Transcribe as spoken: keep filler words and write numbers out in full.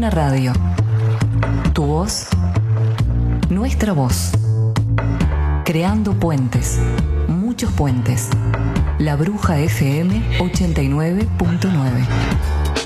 Bruja Radio. Tu voz, nuestra voz. Creando puentes, muchos puentes. La Bruja F M ochenta y nueve punto nueve.